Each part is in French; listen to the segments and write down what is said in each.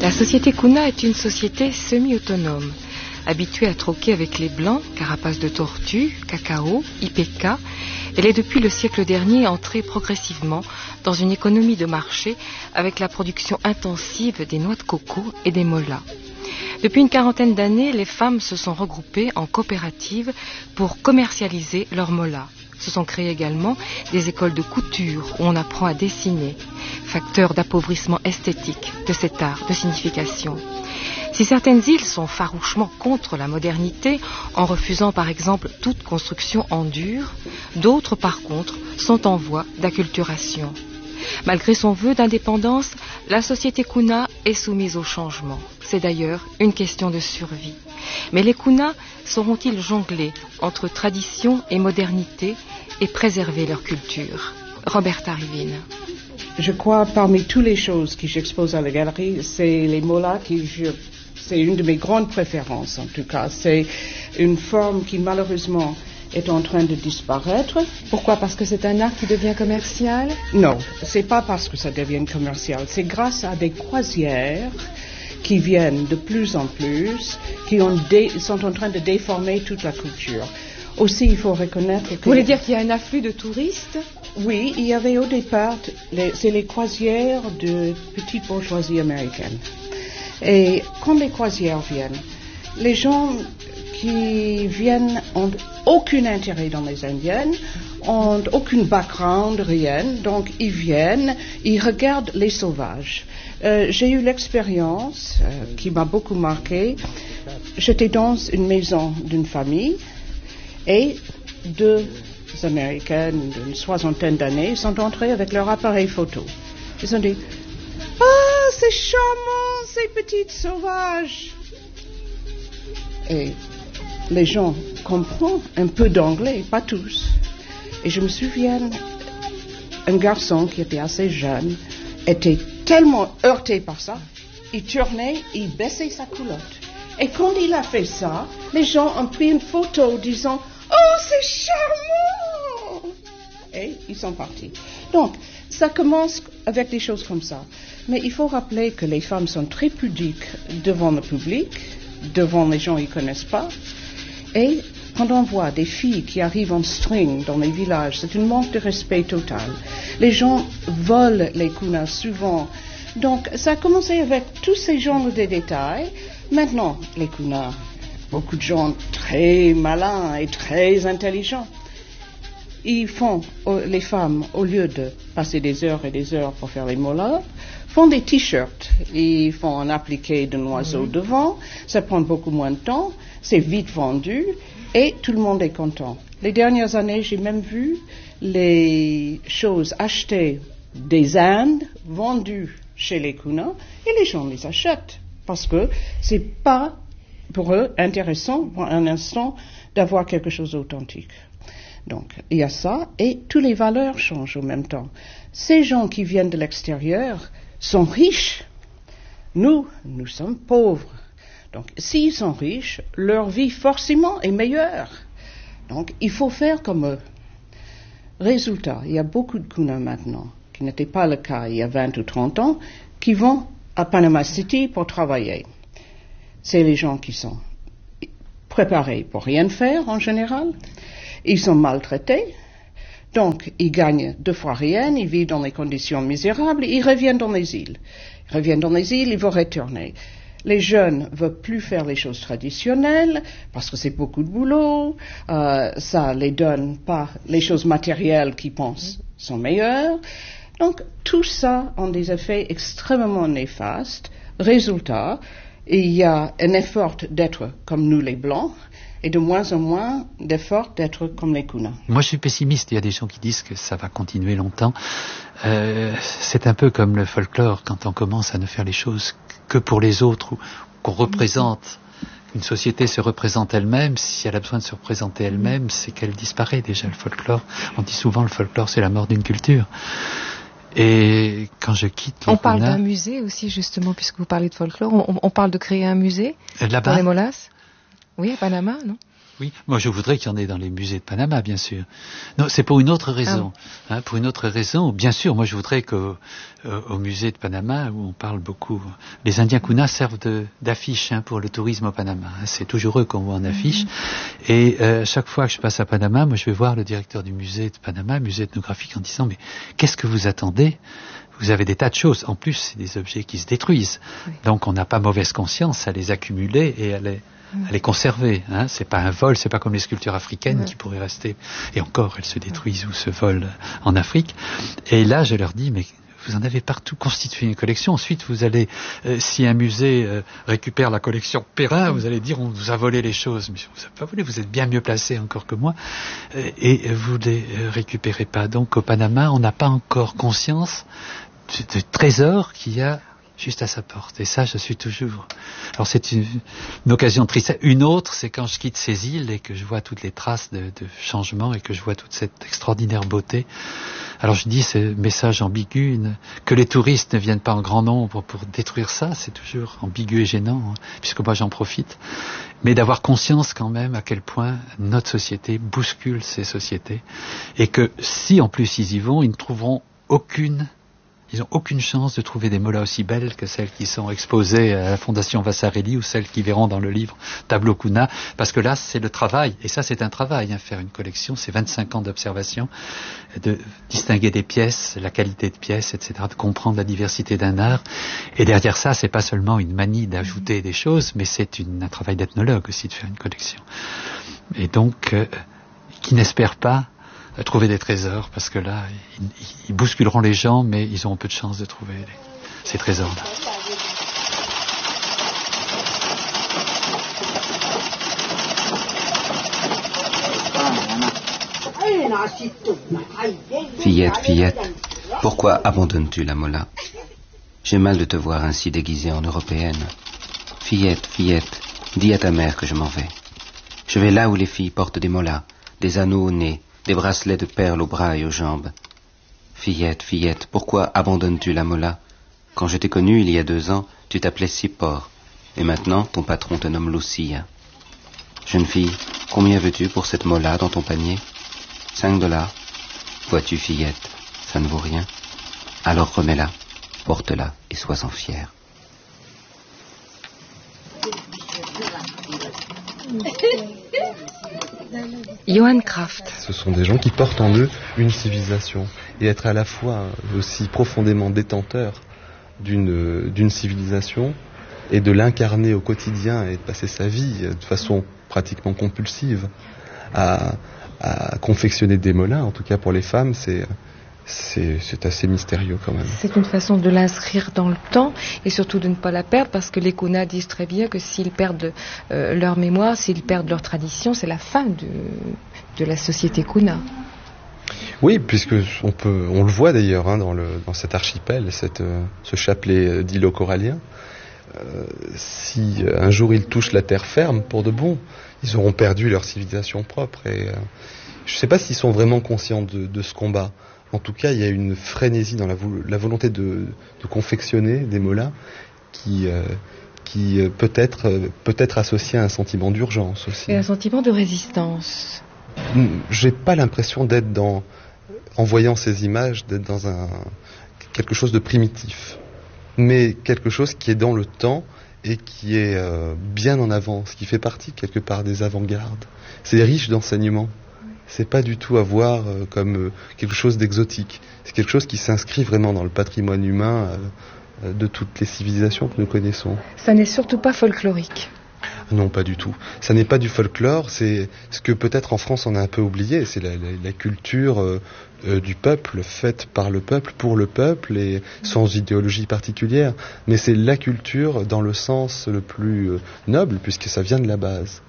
La société Kuna est une société semi-autonome, habituée à troquer avec les Blancs, carapace de tortue, cacao, IPK. Elle est depuis le siècle dernier entrée progressivement dans une économie de marché avec la production intensive des noix de coco et des molas. Depuis une quarantaine d'années, les femmes se sont regroupées en coopératives pour commercialiser leurs molas. Se sont créées également des écoles de couture où on apprend à dessiner, facteur d'appauvrissement esthétique de cet art de signification. Si certaines îles sont farouchement contre la modernité, en refusant par exemple toute construction en dur, d'autres par contre sont en voie d'acculturation. Malgré son vœu d'indépendance, la société Kuna est soumise au changement. C'est d'ailleurs une question de survie. Mais les Kuna sauront-ils jongler entre tradition et modernité et préserver leur culture? Roberta Rivine. Je crois parmi toutes les choses que j'expose à la galerie, c'est les molas c'est une de mes grandes préférences en tout cas. C'est une forme qui malheureusement est en train de disparaître. Pourquoi? Parce que c'est un art qui devient commercial? Non, c'est pas parce que ça devient commercial. C'est grâce à des croisières qui viennent de plus en plus, qui sont en train de déformer toute la culture. Aussi, il faut reconnaître que... Vous voulez dire qu'il y a un afflux de touristes? Oui, il y avait au départ, c'est les croisières de petite bourgeoisie américaine. Et quand les croisières viennent, les gens qui viennent ont aucun intérêt dans les Indiennes, ont aucun background, rien. Donc ils viennent, ils regardent les sauvages. J'ai eu l'expérience qui m'a beaucoup marqué. J'étais dans une maison d'une famille et deux Américaines d'une soixantaine d'années sont entrées avec leur appareil photo. Ils ont dit « Ah, c'est charmant, ces petites sauvages !» Et les gens comprennent un peu d'anglais, pas tous. Et je me souviens, un garçon qui était assez jeune était tellement heurté par ça, il tournait, il baissait sa culotte. Et quand il a fait ça, les gens ont pris une photo disant « Oh, c'est charmant !» Et ils sont partis. Donc, ça commence avec des choses comme ça. Mais il faut rappeler que les femmes sont très pudiques devant le public, devant les gens qu'ils ne connaissent pas. Et quand on voit des filles qui arrivent en string dans les villages, c'est un manque de respect total. Les gens volent les kunas souvent. Donc, ça a commencé avec tous ces genres de détails. Maintenant, les kunas, beaucoup de gens très malins et très intelligents, ils font, les femmes, au lieu de passer des heures et des heures pour faire les molas, font des t-shirts. Ils font un appliqué d'un oiseau devant, ça prend beaucoup moins de temps, c'est vite vendu et tout le monde est content. Les dernières années, j'ai même vu les choses achetées des Indes, vendues chez les Kunas, et les gens les achètent parce que c'est pas pour eux intéressant pour un instant d'avoir quelque chose d'authentique. Donc, il y a ça, et toutes les valeurs changent en même temps. Ces gens qui viennent de l'extérieur sont riches. Nous sommes pauvres. Donc, s'ils sont riches, leur vie forcément est meilleure. Donc, il faut faire comme eux. Résultat, il y a beaucoup de Kunas maintenant, qui n'était pas le cas il y a 20 ou 30 ans, qui vont à Panama City pour travailler. C'est les gens qui sont préparés pour rien faire en général. Ils sont maltraités, donc ils gagnent 2 fois rien, ils vivent dans des conditions misérables, ils reviennent dans les îles. Ils reviennent dans les îles, ils vont retourner. Les jeunes ne veulent plus faire les choses traditionnelles parce que c'est beaucoup de boulot, ça les donne pas les choses matérielles qu'ils pensent sont meilleures. Donc tout ça a des effets extrêmement néfastes. Résultat, il y a un effort d'être comme nous les Blancs, et de moins en moins d'efforts d'être comme les Kunas. Moi, je suis pessimiste. Il y a des gens qui disent que ça va continuer longtemps. C'est un peu comme le folklore, quand on commence à ne faire les choses que pour les autres, ou qu'on représente. Une société se représente elle-même. Si elle a besoin de se représenter elle-même, c'est qu'elle disparaît déjà, le folklore. On dit souvent le folklore, c'est la mort d'une culture. Et quand je quitte les On parle Kunas, d'un musée aussi, justement, puisque vous parlez de folklore. On parle de créer un musée là-bas, pour les molas. Oui, à Panama, non? Oui, moi je voudrais qu'il y en ait dans les musées de Panama, bien sûr. Non, c'est pour une autre raison. Pour une autre raison, bien sûr, moi je voudrais qu'au musée de Panama, où on parle beaucoup, les Indiens Kuna servent d'affiche pour le tourisme au Panama. C'est toujours eux qu'on voit en affiche. Et chaque fois que je passe à Panama, moi je vais voir le directeur du musée de Panama, musée ethnographique, en disant mais qu'est-ce que vous attendez ? Vous avez des tas de choses. En plus, c'est des objets qui se détruisent. Oui. Donc, on n'a pas mauvaise conscience à les accumuler et à les conserver. C'est pas un vol, c'est pas comme les sculptures africaines qui pourraient rester. Et encore, elles se détruisent ou se volent en Afrique. Et là, je leur dis, mais vous en avez partout, constitué une collection. Ensuite, vous allez, si un musée récupère la collection Perrin, vous allez dire, on vous a volé les choses. Mais vous n'avez pas volé, vous êtes bien mieux placé encore que moi. Et vous ne les récupérez pas. Donc, au Panama, on n'a pas encore conscience du trésor qu'il y a juste à sa porte. Et ça, je suis toujours... Alors, c'est une occasion triste. Une autre, c'est quand je quitte ces îles et que je vois toutes les traces de changement et que je vois toute cette extraordinaire beauté. Alors, je dis ce message ambigu, que les touristes ne viennent pas en grand nombre pour détruire ça, c'est toujours ambigu et gênant, puisque moi, j'en profite. Mais d'avoir conscience quand même à quel point notre société bouscule ces sociétés et que si, en plus, ils y vont, ils ne trouveront ils n'ont aucune chance de trouver des molas aussi belles que celles qui sont exposées à la Fondation Vasarely ou celles qui verront dans le livre Tableau Kuna, parce que là, c'est le travail, et ça, c'est un travail, faire une collection, c'est 25 ans d'observation, de distinguer des pièces, la qualité de pièces, etc., de comprendre la diversité d'un art, et derrière ça, c'est pas seulement une manie d'ajouter des choses, mais c'est un travail d'ethnologue aussi, de faire une collection. Et donc, qui n'espère pas trouver des trésors, parce que là, ils bousculeront les gens, mais ils auront peu de chance de trouver ces trésors-là. Fillette, fillette, pourquoi abandonnes-tu la mola? J'ai mal de te voir ainsi déguisée en européenne. Fillette, fillette, dis à ta mère que je m'en vais. Je vais là où les filles portent des molas, des anneaux au nez, des bracelets de perles aux bras et aux jambes. Fillette, fillette, pourquoi abandonnes-tu la mola? Quand je t'ai connue il y a 2 ans, tu t'appelais Sipor, et maintenant ton patron te nomme Lucia. Jeune fille, combien veux-tu pour cette mola dans ton panier? $5. Vois-tu, fillette, ça ne vaut rien. Alors remets-la, porte-la et sois-en fière. Johann Kraft. Ce sont des gens qui portent en eux une civilisation et être à la fois aussi profondément détenteur d'une civilisation et de l'incarner au quotidien et de passer sa vie de façon pratiquement compulsive à confectionner des molas, en tout cas pour les femmes, c'est assez mystérieux quand même. C'est une façon de l'inscrire dans le temps et surtout de ne pas la perdre, parce que les Kuna disent très bien que s'ils perdent leur mémoire, s'ils perdent leur tradition, c'est la fin de la société Kuna. Oui, puisque on le voit d'ailleurs dans cet archipel, ce chapelet d'îlots coralliens. Si un jour ils touchent la terre ferme pour de bon, ils auront perdu leur civilisation propre. Et je ne sais pas s'ils sont vraiment conscients de ce combat. En tout cas, il y a une frénésie dans la volonté de confectionner des molas qui peut être associé à un sentiment d'urgence aussi. Et un sentiment de résistance. J'ai pas l'impression en voyant ces images, d'être dans quelque chose de primitif, mais quelque chose qui est dans le temps et qui est bien en avance, qui fait partie quelque part des avant-gardes. C'est riche d'enseignements. C'est pas du tout à voir comme quelque chose d'exotique. C'est quelque chose qui s'inscrit vraiment dans le patrimoine humain de toutes les civilisations que nous connaissons. Ça n'est surtout pas folklorique. Non, pas du tout. Ça n'est pas du folklore, c'est ce que peut-être en France on a un peu oublié, c'est la culture du peuple, faite par le peuple, pour le peuple et sans idéologie particulière. Mais c'est la culture dans le sens le plus noble, puisque ça vient de la base.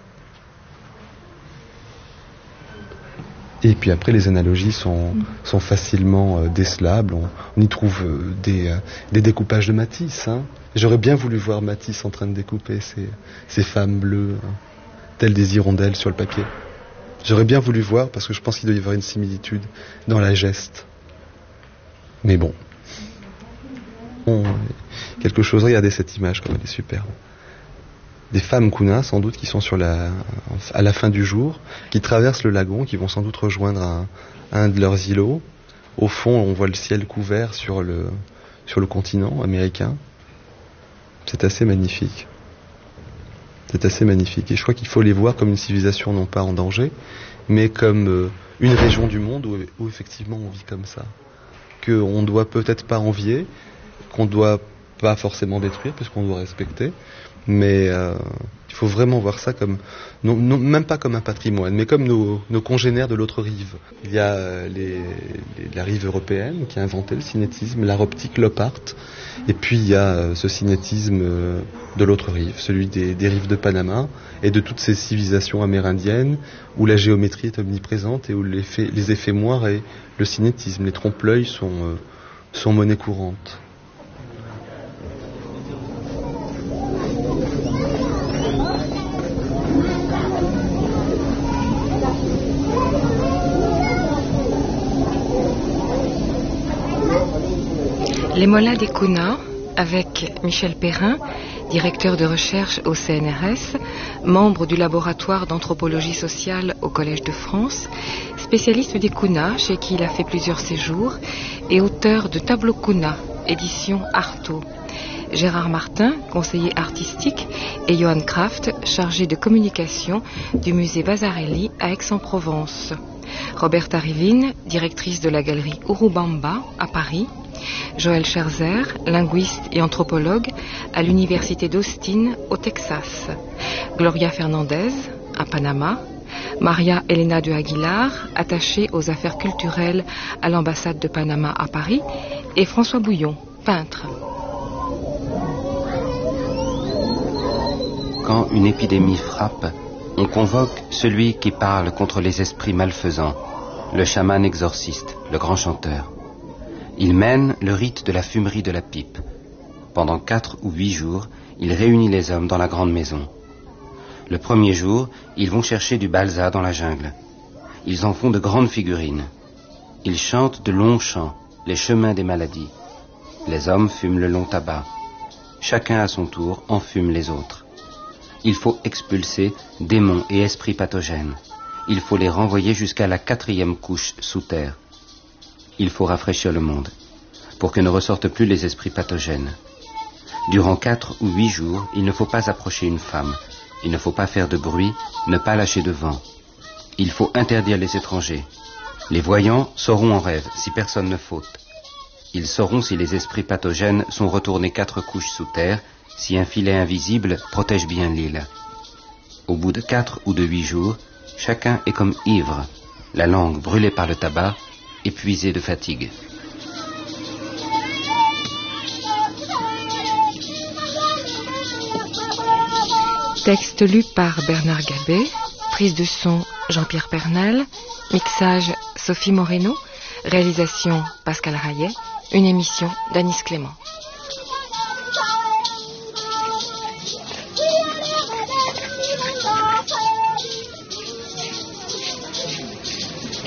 Et puis après, les analogies sont facilement décelables. On y trouve des découpages de Matisse. J'aurais bien voulu voir Matisse en train de découper ces femmes bleues, telles des hirondelles sur le papier. J'aurais bien voulu voir, parce que je pense qu'il doit y avoir une similitude dans la geste. Mais bon. Quelque chose, regardez cette image comme elle est superbe. des femmes Kuna, sans doute, qui sont à la fin du jour, qui traversent le lagon, qui vont sans doute rejoindre un de leurs îlots. Au fond, on voit le ciel couvert sur le continent américain. C'est assez magnifique. C'est assez magnifique. Et je crois qu'il faut les voir comme une civilisation non pas en danger, mais comme une région du monde où effectivement on vit comme ça. Qu'on ne doit peut-être pas envier, qu'on ne doit pas forcément détruire, parce qu'on doit respecter. Mais il faut vraiment voir ça comme, non, même pas comme un patrimoine, mais comme nos congénères de l'autre rive. Il y a la rive européenne qui a inventé le cinétisme, l'art optique, l'op art, et puis il y a ce cinétisme de l'autre rive, celui des rives de Panama et de toutes ces civilisations amérindiennes où la géométrie est omniprésente et où les effets moires et le cinétisme, les trompe-l'œil sont monnaie courante. Les Molas des Kuna, avec Michel Perrin, directeur de recherche au CNRS, membre du laboratoire d'anthropologie sociale au Collège de France, spécialiste des Kuna, chez qui il a fait plusieurs séjours, et auteur de Tableau Kuna, édition Artaud. Gérard Martin, conseiller artistique, et Johan Kraft, chargé de communication du musée Vasarely à Aix-en-Provence. Roberta Rivine, directrice de la galerie Urubamba à Paris. Joël Scherzer, linguiste et anthropologue à l'université d'Austin au Texas. Gloria Fernandez à Panama. Maria Elena de Aguilar, attachée aux affaires culturelles à l'ambassade de Panama à Paris. Et François Bouillon, peintre. Quand une épidémie frappe, on convoque celui qui parle contre les esprits malfaisants, le chaman exorciste, le grand chanteur. Il mène le rite de la fumerie de la pipe. Pendant 4 ou 8 jours, il réunit les hommes dans la grande maison. Le premier jour, ils vont chercher du balsa dans la jungle. Ils en font de grandes figurines. Ils chantent de longs chants, les chemins des maladies. Les hommes fument le long tabac. Chacun à son tour enfume les autres. Il faut expulser démons et esprits pathogènes. Il faut les renvoyer jusqu'à la 4e couche sous terre. Il faut rafraîchir le monde, pour que ne ressortent plus les esprits pathogènes. Durant 4 ou 8 jours, il ne faut pas approcher une femme, il ne faut pas faire de bruit, ne pas lâcher de vent. Il faut interdire les étrangers. Les voyants sauront en rêve si personne ne faute. Ils sauront si les esprits pathogènes sont retournés 4 couches sous terre, si un filet invisible protège bien l'île. Au bout de 4 ou de 8 jours, chacun est comme ivre, la langue brûlée par le tabac, épuisé de fatigue. Texte lu par Bernard Gabet, prise de son Jean-Pierre Pernal, mixage Sophie Moreno, réalisation Pascal Rayet, une émission d'Anis Clément.